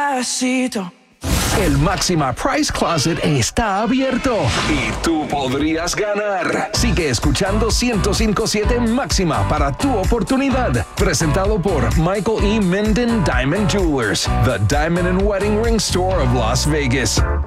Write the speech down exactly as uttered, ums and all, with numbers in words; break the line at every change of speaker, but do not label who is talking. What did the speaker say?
despacito.
El Máxima Price Closet está abierto y tú podrías ganar. Sigue escuchando ciento cinco punto siete Máxima para tu oportunidad. Presentado por Michael E. Minden Diamond Jewelers, the Diamond and Wedding Ring Store of Las Vegas.